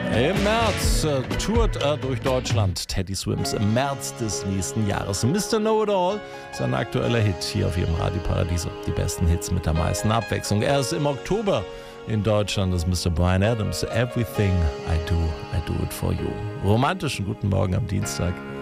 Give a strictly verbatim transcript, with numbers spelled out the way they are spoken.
Im März äh, tourt er durch Deutschland. Teddy Swims im März des nächsten Jahres. Mister Know-It-All, sein aktueller Hit hier auf ihrem Radio Paradiso. Die besten Hits mit der meisten Abwechslung. Er ist im Oktober in Deutschland. Das ist Mister Bryan Adams. Everything I do, I do it for you. Romantischen guten Morgen am Dienstag.